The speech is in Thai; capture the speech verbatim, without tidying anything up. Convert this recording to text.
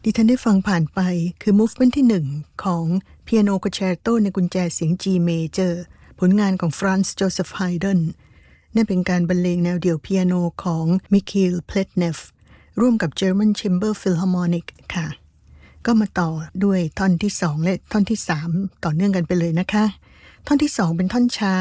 ที่ท่านได้ฟังผ่านไปคือ Movement ที่หนึ่งของ Piano Concerto ในกุญแจเสียง G Major ผลงานของ Franz Joseph Haydn นั่นเป็นการบรรเลงแนวเดี่ยวเปียโนของ Mikhail Pletnev ร่วมกับ German Chamber Philharmonic ค่ะก็มาต่อด้วยท่อนที่สองและท่อนที่สามต่อเนื่องกันไปเลยนะคะท่อนที่สองเป็นท่อนช้า